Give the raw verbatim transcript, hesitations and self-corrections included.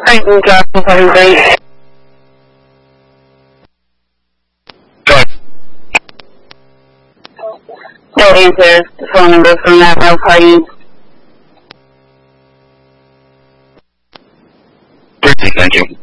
Thank you, guys. Having great. No answer. The phone number from that mail party. Thank you.